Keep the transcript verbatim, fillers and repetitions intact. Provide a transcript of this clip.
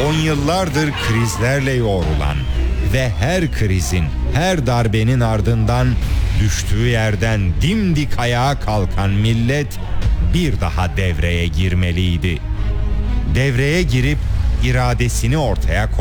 On yıllardır krizlerle yoğrulan ve her krizin, her darbenin ardından düştüğü yerden dimdik ayağa kalkan millet bir daha devreye girmeliydi. Devreye girip iradesini ortaya koymalıydı.